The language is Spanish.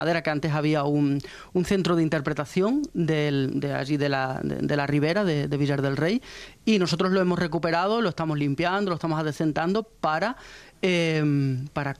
que antes había un centro de interpretación de allí de la Ribera, de Villar del Rey, y nosotros lo hemos recuperado, lo estamos limpiando, lo estamos adecentando para